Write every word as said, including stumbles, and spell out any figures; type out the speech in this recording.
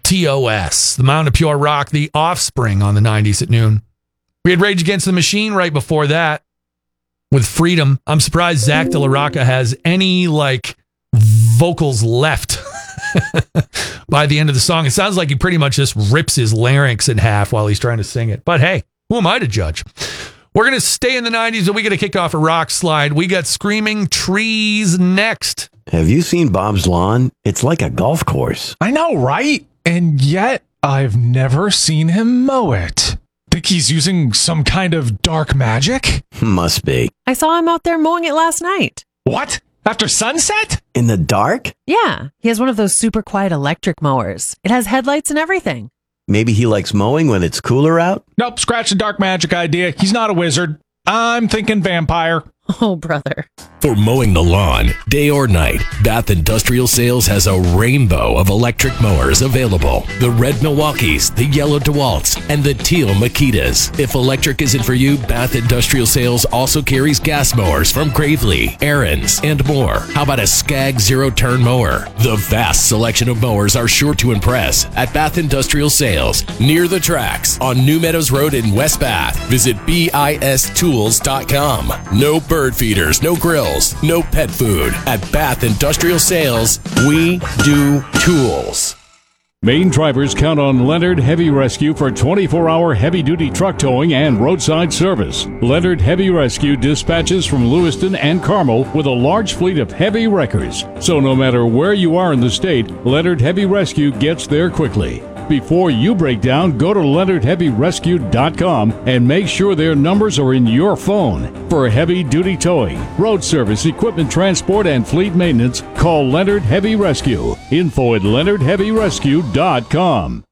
T O S, the Mountain of Pure Rock, The Offspring on the nineties at noon. We had Rage Against the Machine right before that with Freedom. I'm surprised Zach De La Rocca has any, like, vocals left by the end of the song. It sounds like he pretty much just rips his larynx in half while he's trying to sing it. But hey, who am I to judge? We're going to stay in the nineties, and we got to kick off a rock slide. We got Screaming Trees next. Have you seen Bob's lawn? It's like a golf course. I know, right? And yet, I've never seen him mow it. Think he's using some kind of dark magic? Must be. I saw him out there mowing it last night. What? After sunset? In the dark? Yeah, he has one of those super quiet electric mowers. It has headlights and everything. Maybe he likes mowing when it's cooler out? Nope, scratch the dark magic idea. He's not a wizard. I'm thinking vampire. Oh, brother. For mowing the lawn, day or night, Bath Industrial Sales has a rainbow of electric mowers available. The red Milwaukees, the yellow DeWalt's, and the teal Makitas. If electric isn't for you, Bath Industrial Sales also carries gas mowers from Gravely, Aaron's, and more. How about a Skag zero-turn mower? The vast selection of mowers are sure to impress at Bath Industrial Sales, near the tracks on New Meadows Road in West Bath. Visit B I S tools dot com. No bird feeders, no grills, no pet food. At Bath Industrial Sales, we do tools. Maine drivers count on Leonard Heavy Rescue for twenty-four hour heavy-duty truck towing and roadside service. Leonard Heavy Rescue dispatches from Lewiston and Carmel with a large fleet of heavy wreckers. So no matter where you are in the state, Leonard Heavy Rescue gets there quickly. Before you break down, go to leonard heavy rescue dot com and make sure their numbers are in your phone. For heavy-duty towing, road service, equipment transport, and fleet maintenance, call Leonard Heavy Rescue. Info at leonard heavy rescue dot com.